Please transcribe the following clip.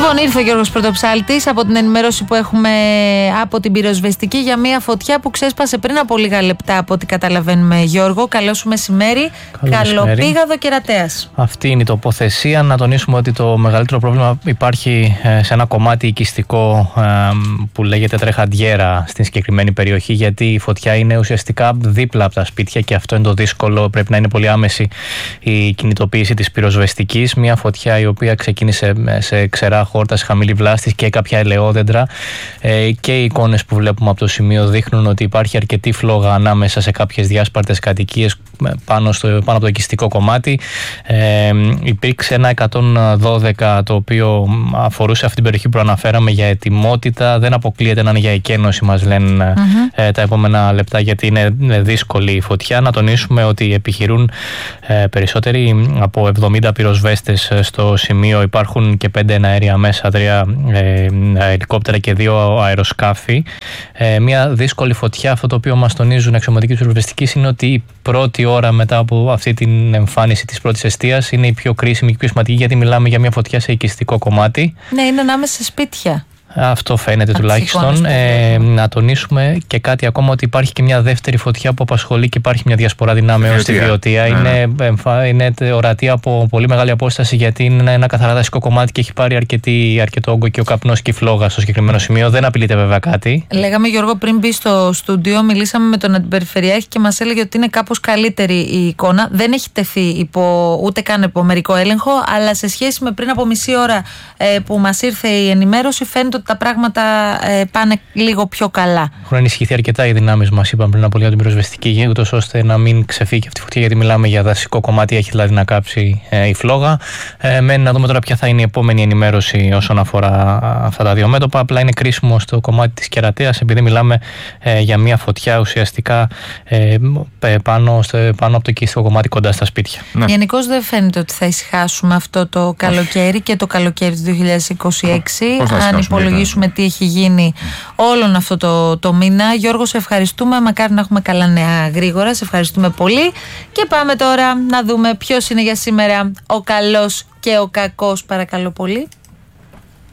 Λοιπόν, ήρθε ο Γιώργος Πρωτοψάλτης από την ενημέρωση που έχουμε από την πυροσβεστική για μια φωτιά που ξέσπασε πριν από λίγα λεπτά, από ό,τι καταλαβαίνουμε, Γιώργο. Καλό σου μεσημέρι. Καλοπήγαδο Κερατέας. Αυτή είναι η τοποθεσία. Να τονίσουμε ότι το μεγαλύτερο πρόβλημα υπάρχει σε ένα κομμάτι οικιστικό που λέγεται Τρεχαντιέρα στην συγκεκριμένη περιοχή, γιατί η φωτιά είναι ουσιαστικά δίπλα από τα σπίτια και αυτό είναι το δύσκολο. Πρέπει να είναι πολύ άμεση η κινητοποίηση της πυροσβεστικής. Μια φωτιά η οποία ξεκίνησε σε ξερά χόρτα, σε χαμηλή βλάστη και κάποια ελαιόδεντρα, και οι εικόνες που βλέπουμε από το σημείο δείχνουν ότι υπάρχει αρκετή φλόγα ανάμεσα σε κάποιες διάσπαρτες κατοικίες πάνω από το οικιστικό κομμάτι. Υπήρξε ένα 112 το οποίο αφορούσε αυτή την περιοχή που αναφέραμε για ετοιμότητα. Δεν αποκλείεται να είναι για εκένωση, μας λένε τα επόμενα λεπτά, γιατί είναι δύσκολη η φωτιά. Να τονίσουμε ότι επιχειρούν περισσότεροι από 70 πυροσβέστες στο σημείο. Υπάρχουν και 5 εναέρια μέσα, 3 ελικόπτερα και 2 αεροσκάφη. Μια δύσκολη φωτιά. Αυτό το οποίο μας τονίζουν αξιωματικοί πυροσβεστικής είναι ότι η πρώτη ώρα μετά από αυτή την εμφάνιση της πρώτης εστίας είναι η πιο κρίσιμη και πιο σημαντική, γιατί μιλάμε για μια φωτιά σε οικιστικό κομμάτι. Ναι, είναι ανάμεσα σε σπίτια. Αυτό φαίνεται τουλάχιστον. Να τονίσουμε και κάτι ακόμα, ότι υπάρχει και μια δεύτερη φωτιά που απασχολεί και υπάρχει μια διασπορά δυνάμεων στη Βιωτία. Είναι ορατή από πολύ μεγάλη απόσταση, γιατί είναι ένα καθαρά δασικό κομμάτι και έχει πάρει αρκετό όγκο και ο καπνός και η φλόγα στο συγκεκριμένο σημείο. Δεν απειλείται βέβαια κάτι. Λέγαμε, Γιώργο, πριν μπει στο στούντιο, μιλήσαμε με τον Αντιπεριφερειάρχη και μας έλεγε ότι είναι κάπως καλύτερη η εικόνα. Δεν έχει τεθεί ούτε καν υπό μερικό έλεγχο, αλλά σε σχέση με πριν από μισή ώρα που μας ήρθε η ενημέρωση, φαίνεται ότι τα πράγματα πάνε λίγο πιο καλά. Έχουν ενισχυθεί αρκετά οι δυνάμεις μας, είπαμε πριν από λίγο την πυροσβεστική, ούτως ώστε να μην ξεφύγει αυτή η φωτιά, γιατί μιλάμε για δασικό κομμάτι, έχει δηλαδή να κάψει η φλόγα. Μένει να δούμε τώρα ποια θα είναι η επόμενη ενημέρωση όσον αφορά αυτά τα δύο μέτωπα. Απλά είναι κρίσιμο στο κομμάτι της Κερατέας, επειδή μιλάμε για μια φωτιά ουσιαστικά πάνω από το οικιστικό κομμάτι κοντά στα σπίτια. Ναι. Γενικώς δεν φαίνεται ότι θα ησυχάσουμε αυτό το καλοκαίρι και το καλοκαίρι του 2026. Αν υπολογίσουμε τι έχει γίνει όλον αυτό το μήνα. Γιώργο, σε ευχαριστούμε. Μακάρι να έχουμε καλά νέα γρήγορα. Σε ευχαριστούμε πολύ. Και πάμε τώρα να δούμε ποιος είναι για σήμερα ο καλός και ο κακός, παρακαλώ πολύ.